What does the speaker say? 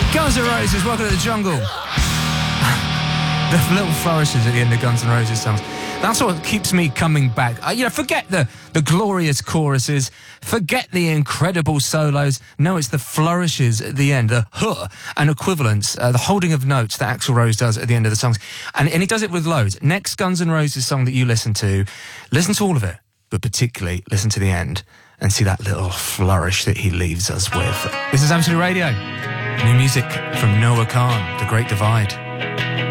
Guns N' Roses, Welcome to the Jungle. The little flourishes at the end of Guns N' Roses songs. That's what keeps me coming back. Forget the glorious choruses. Forget the incredible solos. No, it's the flourishes at the end, the huh and equivalents, the holding of notes that Axl Rose does at the end of the songs. And he does it with loads. Next Guns N' Roses song that you listen to all of it, but particularly listen to the end and see that little flourish that he leaves us with. This is Absolute Radio. New music from Noah Khan, The Great Divide.